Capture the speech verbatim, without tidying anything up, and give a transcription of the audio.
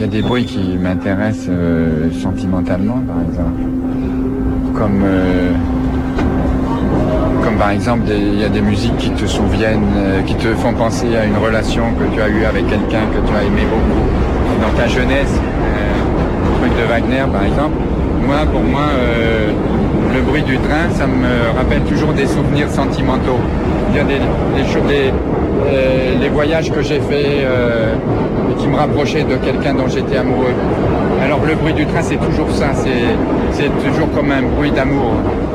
y a des bruits qui m'intéressent euh, sentimentalement, par exemple. Comme, euh, comme par exemple, il y a des musiques qui te souviennent, euh, qui te font penser à une relation que tu as eue avec quelqu'un que tu as aimé beaucoup dans ta jeunesse. Euh, le truc de Wagner, par exemple. Moi, pour moi, euh, le bruit du train, ça me rappelle toujours des souvenirs sentimentaux. Il y a des, des, des, euh, les voyages que j'ai faits euh, qui me rapprochaient de quelqu'un dont j'étais amoureux. Alors le bruit du train, c'est toujours ça, c'est, c'est toujours comme un bruit d'amour.